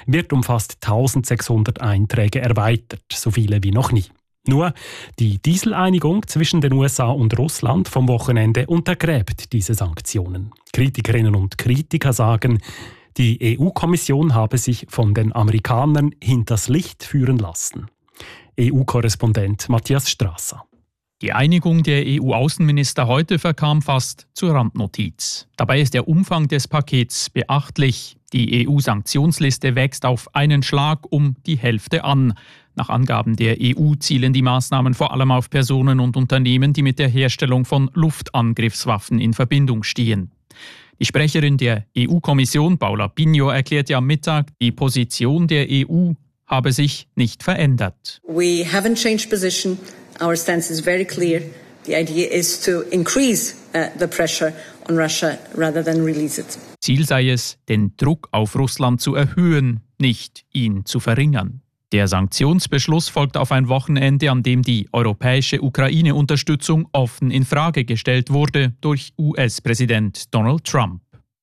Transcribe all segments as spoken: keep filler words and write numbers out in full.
wird um fast eintausendsechshundert Einträge erweitert, so viele wie noch nie. Nur die Dieseleinigung zwischen den U S A und Russland vom Wochenende untergräbt diese Sanktionen. Kritikerinnen und Kritiker sagen, die E U-Kommission habe sich von den Amerikanern hinters Licht führen lassen. E U-Korrespondent Matthias Strasser. Die Einigung der E U-Außenminister heute verkam fast zur Randnotiz. Dabei ist der Umfang des Pakets beachtlich. Die E U-Sanktionsliste wächst auf einen Schlag um die Hälfte an. Nach Angaben der E U zielen die Maßnahmen vor allem auf Personen und Unternehmen, die mit der Herstellung von Luftangriffswaffen in Verbindung stehen. Die Sprecherin der E U-Kommission, Paula Pinho, erklärte am Mittag, die Position der E U habe sich nicht verändert. We haven't changed position. Our stance is very clear. The idea is to increase uh, the pressure on Russia rather than release it. Ziel sei es, den Druck auf Russland zu erhöhen, nicht ihn zu verringern. Der Sanktionsbeschluss folgt auf ein Wochenende, an dem die europäische Ukraine-Unterstützung offen in Frage gestellt wurde durch U S-Präsident Donald Trump.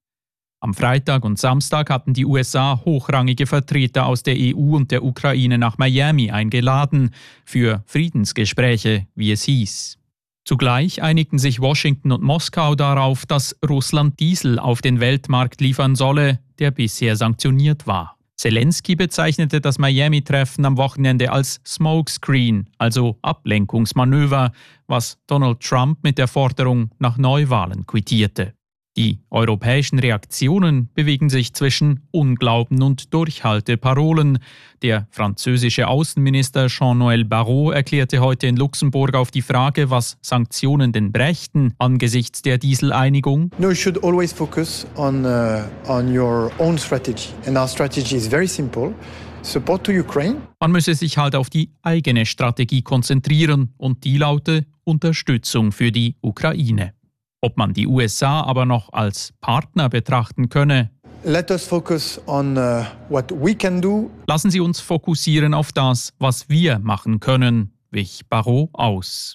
Am Freitag und Samstag hatten die U S A hochrangige Vertreter aus der E U und der Ukraine nach Miami eingeladen für Friedensgespräche, wie es hieß. Zugleich einigten sich Washington und Moskau darauf, dass Russland Diesel auf den Weltmarkt liefern solle, der bisher sanktioniert war. Zelensky bezeichnete das Miami-Treffen am Wochenende als Smokescreen, also Ablenkungsmanöver, was Donald Trump mit der Forderung nach Neuwahlen quittierte. Die europäischen Reaktionen bewegen sich zwischen Unglauben und Durchhalteparolen. Der französische Außenminister Jean-Noël Barrot erklärte heute in Luxemburg auf die Frage, was Sanktionen denn brächten angesichts der Dieseleinigung. No, you should always focus on uh, on your own strategy. And our strategy is very simple. Support to Ukraine. Man müsse sich halt auf die eigene Strategie konzentrieren und die laute Unterstützung für die Ukraine. Ob man die U S A aber noch als Partner betrachten könne. Let us focus on uh, what we can do. Lassen Sie uns fokussieren auf das, was wir machen können, wich Barrot aus.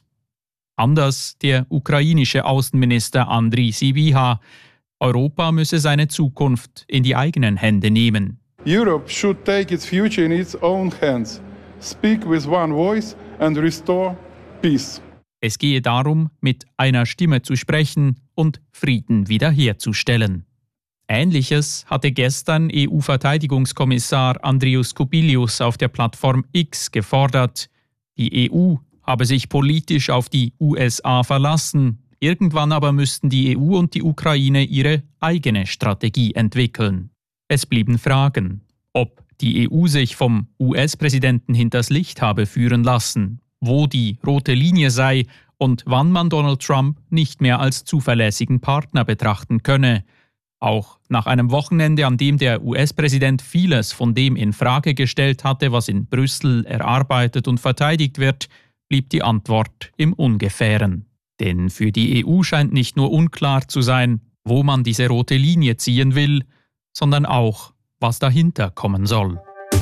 Anders der ukrainische Außenminister Andriy Sybiha. Europa müsse seine Zukunft in die eigenen Hände nehmen. Europe should take its future in its own hands. Speak with one voice and restore peace. Es gehe darum, mit einer Stimme zu sprechen und Frieden wiederherzustellen. Ähnliches hatte gestern E U-Verteidigungskommissar Andrius Kubilius auf der Plattform X gefordert. Die E U habe sich politisch auf die U S A verlassen. Irgendwann aber müssten die E U und die Ukraine ihre eigene Strategie entwickeln. Es blieben Fragen, ob die E U sich vom U S-Präsidenten hinters Licht habe führen lassen, wo die rote Linie sei und wann man Donald Trump nicht mehr als zuverlässigen Partner betrachten könne. Auch nach einem Wochenende, an dem der U S-Präsident vieles von dem in Frage gestellt hatte, was in Brüssel erarbeitet und verteidigt wird, blieb die Antwort im Ungefähren. Denn für die E U scheint nicht nur unklar zu sein, wo man diese rote Linie ziehen will, sondern auch, was dahinter kommen soll.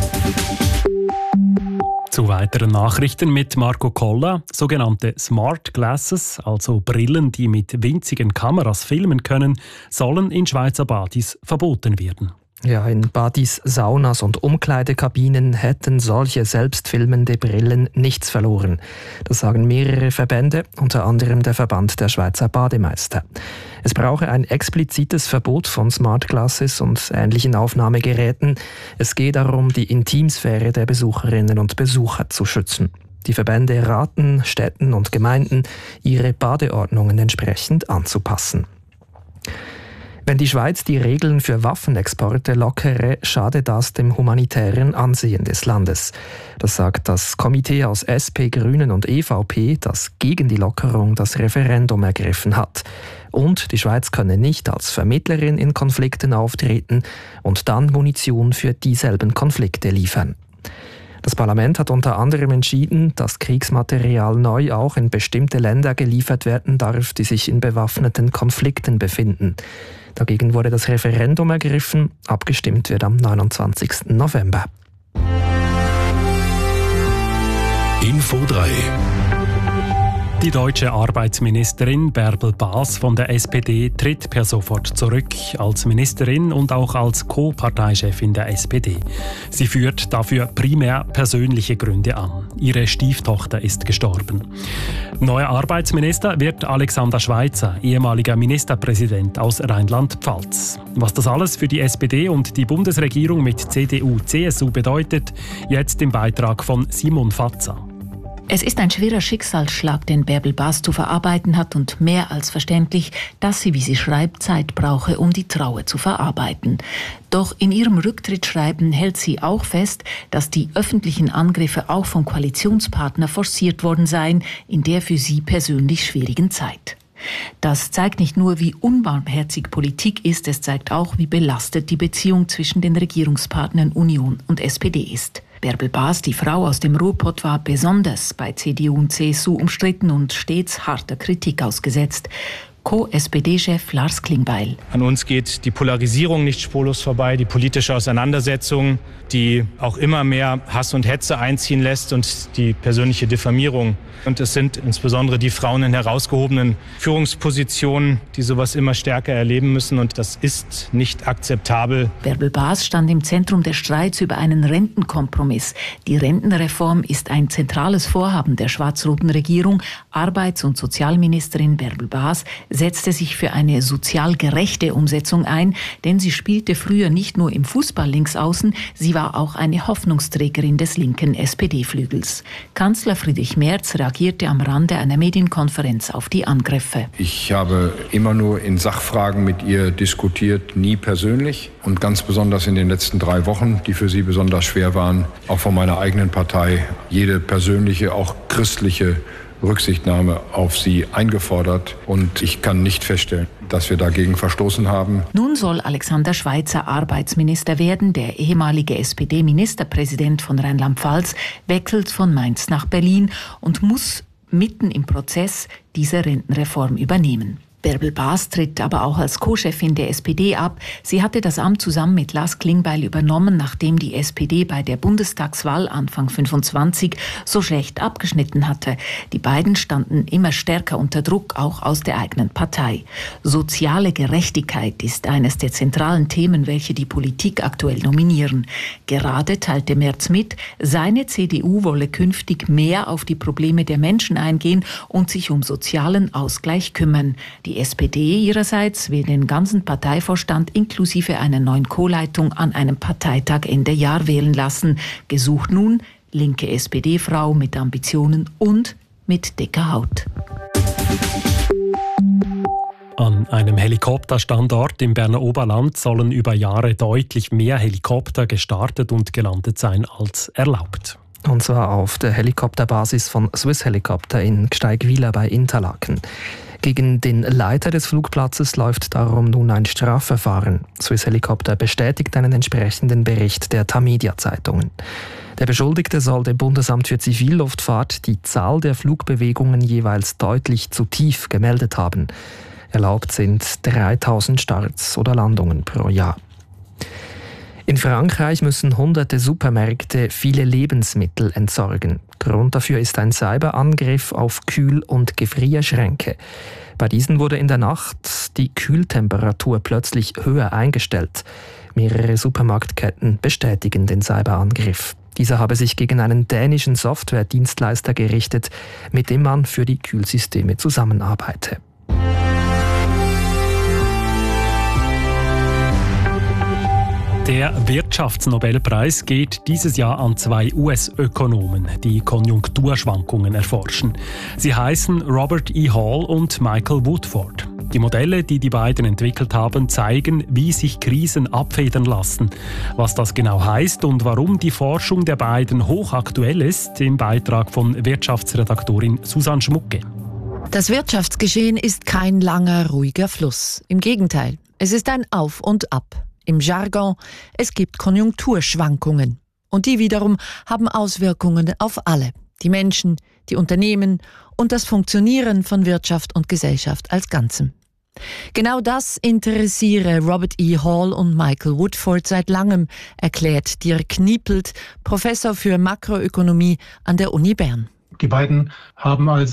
Zu weiteren Nachrichten mit Marco Kolla. Sogenannte Smart Glasses, also Brillen, die mit winzigen Kameras filmen können, sollen in Schweizer Badis verboten werden. Ja, in Badis, Saunas und Umkleidekabinen hätten solche selbstfilmende Brillen nichts verloren. Das sagen mehrere Verbände, unter anderem der Verband der Schweizer Bademeister. Es brauche ein explizites Verbot von Smart Glasses und ähnlichen Aufnahmegeräten. Es geht darum, die Intimsphäre der Besucherinnen und Besucher zu schützen. Die Verbände raten Städten und Gemeinden, ihre Badeordnungen entsprechend anzupassen. Wenn die Schweiz die Regeln für Waffenexporte lockere, schade das dem humanitären Ansehen des Landes. Das sagt das Komitee aus S P, Grünen und E V P, das gegen die Lockerung das Referendum ergriffen hat. Und die Schweiz könne nicht als Vermittlerin in Konflikten auftreten und dann Munition für dieselben Konflikte liefern. Das Parlament hat unter anderem entschieden, dass Kriegsmaterial neu auch in bestimmte Länder geliefert werden darf, die sich in bewaffneten Konflikten befinden. Dagegen wurde das Referendum ergriffen. Abgestimmt wird am neunundzwanzigsten November. Info drei. Die deutsche Arbeitsministerin Bärbel Baas von der S P D tritt per sofort zurück als Ministerin und auch als Co-Parteichefin der S P D. Sie führt dafür primär persönliche Gründe an. Ihre Stieftochter ist gestorben. Neuer Arbeitsminister wird Alexander Schweitzer, ehemaliger Ministerpräsident aus Rheinland-Pfalz. Was das alles für die S P D und die Bundesregierung mit C D U C S U bedeutet, jetzt im Beitrag von Simon Fatza. Es ist ein schwerer Schicksalsschlag, den Bärbel Baas zu verarbeiten hat und mehr als verständlich, dass sie, wie sie schreibt, Zeit brauche, um die Trauer zu verarbeiten. Doch in ihrem Rücktrittsschreiben hält sie auch fest, dass die öffentlichen Angriffe auch vom Koalitionspartner forciert worden seien in der für sie persönlich schwierigen Zeit. Das zeigt nicht nur, wie unbarmherzig Politik ist, es zeigt auch, wie belastet die Beziehung zwischen den Regierungspartnern Union und S P D ist. Bärbel Baas, die Frau aus dem Ruhrpott, war besonders bei C D U und C S U umstritten und stets harter Kritik ausgesetzt. Co-S P D-Chef Lars Klingbeil. An uns geht die Polarisierung nicht spurlos vorbei, die politische Auseinandersetzung, die auch immer mehr Hass und Hetze einziehen lässt und die persönliche Diffamierung. Und es sind insbesondere die Frauen in herausgehobenen Führungspositionen, die sowas immer stärker erleben müssen. Und das ist nicht akzeptabel. Bärbel Baas stand im Zentrum des Streits über einen Rentenkompromiss. Die Rentenreform ist ein zentrales Vorhaben der schwarz-roten Regierung. Arbeits- und Sozialministerin Bärbel Baas setzte sich für eine sozial gerechte Umsetzung ein, denn sie spielte früher nicht nur im Fußball links außen, sie war auch eine Hoffnungsträgerin des linken S P D-Flügels. Kanzler Friedrich Merz reagierte am Rande einer Medienkonferenz auf die Angriffe. Ich habe immer nur in Sachfragen mit ihr diskutiert, nie persönlich. Und ganz besonders in den letzten drei Wochen, die für sie besonders schwer waren, auch von meiner eigenen Partei, jede persönliche, auch christliche Rücksichtnahme auf sie eingefordert. Und ich kann nicht feststellen, dass wir dagegen verstoßen haben. Nun soll Alexander Schweitzer Arbeitsminister werden. Der ehemalige S P D-Ministerpräsident von Rheinland-Pfalz wechselt von Mainz nach Berlin und muss mitten im Prozess diese Rentenreform übernehmen. Bärbel Baas tritt aber auch als Co-Chefin der S P D ab. Sie hatte das Amt zusammen mit Lars Klingbeil übernommen, nachdem die S P D bei der Bundestagswahl Anfang fünfundzwanzig so schlecht abgeschnitten hatte. Die beiden standen immer stärker unter Druck, auch aus der eigenen Partei. Soziale Gerechtigkeit ist eines der zentralen Themen, welche die Politik aktuell nominieren. Gerade teilte Merz mit, seine C D U wolle künftig mehr auf die Probleme der Menschen eingehen und sich um sozialen Ausgleich kümmern. Die S P D ihrerseits will den ganzen Parteivorstand inklusive einer neuen Co-Leitung an einem Parteitag Ende Jahr wählen lassen. Gesucht nun linke S P D-Frau mit Ambitionen und mit dicker Haut. An einem Helikopterstandort im Berner Oberland sollen über Jahre deutlich mehr Helikopter gestartet und gelandet sein als erlaubt. Und zwar auf der Helikopterbasis von Swiss Helicopter in Gsteigwiller bei Interlaken. Gegen den Leiter des Flugplatzes läuft darum nun ein Strafverfahren. Swiss Helicopter bestätigt einen entsprechenden Bericht der Tamedia-Zeitungen. Der Beschuldigte soll dem Bundesamt für Zivilluftfahrt die Zahl der Flugbewegungen jeweils deutlich zu tief gemeldet haben. Erlaubt sind dreitausend Starts oder Landungen pro Jahr. In Frankreich müssen hunderte Supermärkte viele Lebensmittel entsorgen. Grund dafür ist ein Cyberangriff auf Kühl- und Gefrierschränke. Bei diesen wurde in der Nacht die Kühltemperatur plötzlich höher eingestellt. Mehrere Supermarktketten bestätigen den Cyberangriff. Dieser habe sich gegen einen dänischen Softwaredienstleister gerichtet, mit dem man für die Kühlsysteme zusammenarbeite. Der Wirtschaftsnobelpreis geht dieses Jahr an zwei U S-Ökonomen, die Konjunkturschwankungen erforschen. Sie heißen Robert E. Hall und Michael Woodford. Die Modelle, die die beiden entwickelt haben, zeigen, wie sich Krisen abfedern lassen. Was das genau heißt und warum die Forschung der beiden hochaktuell ist, im Beitrag von Wirtschaftsredaktorin Susanne Schmucke. Das Wirtschaftsgeschehen ist kein langer, ruhiger Fluss. Im Gegenteil, es ist ein Auf und Ab. Im Jargon, es gibt Konjunkturschwankungen. Und die wiederum haben Auswirkungen auf alle. Die Menschen, die Unternehmen und das Funktionieren von Wirtschaft und Gesellschaft als Ganzem. Genau das interessiere Robert E. Hall und Michael Woodford seit langem, erklärt Dirk Kniepelt, Professor für Makroökonomie an der Uni Bern. Die beiden haben also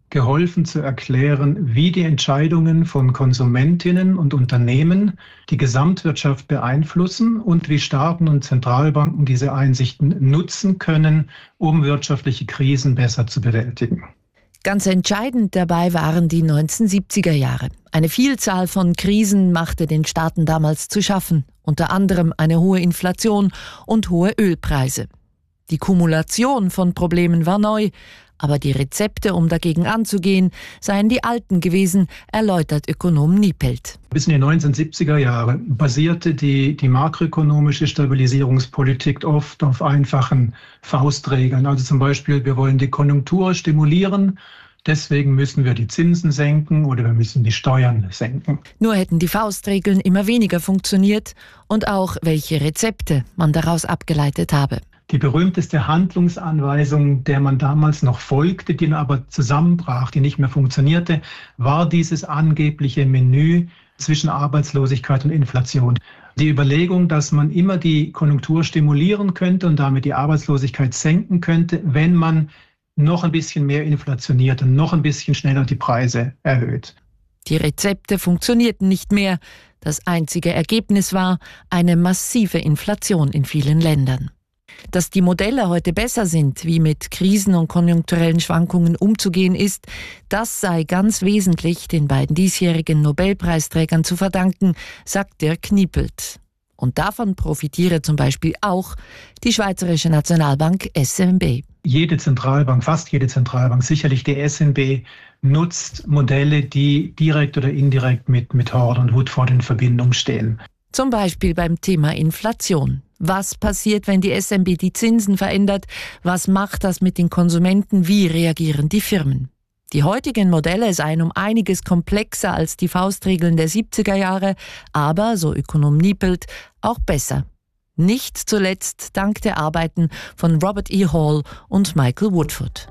geholfen zu erklären, wie die Entscheidungen von Konsumentinnen und Unternehmen die Gesamtwirtschaft beeinflussen und wie Staaten und Zentralbanken diese Einsichten nutzen können, um wirtschaftliche Krisen besser zu bewältigen. Ganz entscheidend dabei waren die neunzehnhundertsiebziger Jahre. Eine Vielzahl von Krisen machte den Staaten damals zu schaffen, unter anderem eine hohe Inflation und hohe Ölpreise. Die Kumulation von Problemen war neu, aber die Rezepte, um dagegen anzugehen, seien die alten gewesen, erläutert Ökonom Niepelt. Bis in die neunzehnhundertsiebziger Jahre basierte die, die makroökonomische Stabilisierungspolitik oft auf einfachen Faustregeln. Also zum Beispiel, wir wollen die Konjunktur stimulieren, deswegen müssen wir die Zinsen senken oder wir müssen die Steuern senken. Nur hätten die Faustregeln immer weniger funktioniert und auch welche Rezepte man daraus abgeleitet habe. Die berühmteste Handlungsanweisung, der man damals noch folgte, die aber zusammenbrach, die nicht mehr funktionierte, war dieses angebliche Menü zwischen Arbeitslosigkeit und Inflation. Die Überlegung, dass man immer die Konjunktur stimulieren könnte und damit die Arbeitslosigkeit senken könnte, wenn man noch ein bisschen mehr inflationiert und noch ein bisschen schneller die Preise erhöht. Die Rezepte funktionierten nicht mehr. Das einzige Ergebnis war eine massive Inflation in vielen Ländern. Dass die Modelle heute besser sind, wie mit Krisen und konjunkturellen Schwankungen umzugehen ist, das sei ganz wesentlich den beiden diesjährigen Nobelpreisträgern zu verdanken, sagt Dirk Niepelt. Und davon profitiere zum Beispiel auch die Schweizerische Nationalbank S N B. Jede Zentralbank, fast jede Zentralbank, sicherlich die S N B, nutzt Modelle, die direkt oder indirekt mit, mit Howard und Woodford in Verbindung stehen. Zum Beispiel beim Thema Inflation. Was passiert, wenn die S N B die Zinsen verändert? Was macht das mit den Konsumenten? Wie reagieren die Firmen? Die heutigen Modelle seien um einiges komplexer als die Faustregeln der siebziger Jahre, aber, so Ökonom Niepelt, auch besser. Nicht zuletzt dank der Arbeiten von Robert E. Hall und Michael Woodford.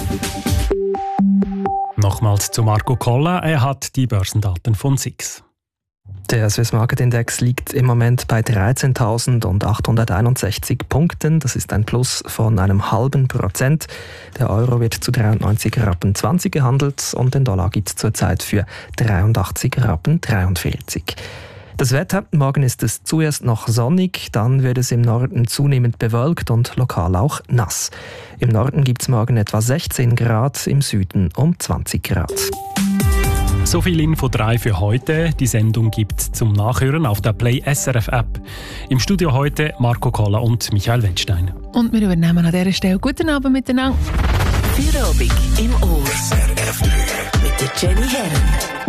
Nochmals zu Marco Koller, er hat die Börsendaten von S I X. Der Swiss Market Index liegt im Moment bei dreizehntausendachthunderteinundsechzig Punkten. Das ist ein Plus von einem halben Prozent. Der Euro wird zu dreiundneunzig Rappen zwanzig gehandelt und den Dollar gibt es zurzeit für dreiundachtzig Rappen dreiundvierzig. Das Wetter, morgen ist es zuerst noch sonnig, dann wird es im Norden zunehmend bewölkt und lokal auch nass. Im Norden gibt es morgen etwa sechzehn Grad, im Süden um zwanzig Grad. So viel Info drei für heute. Die Sendung gibt es zum Nachhören auf der Play S R F App. Im Studio heute Marco Koller und Michael Wettstein. Und wir übernehmen an dieser Stelle. Guten Abend miteinander. Feierabend im Ohr. S R F drei mit der Jenny Herren.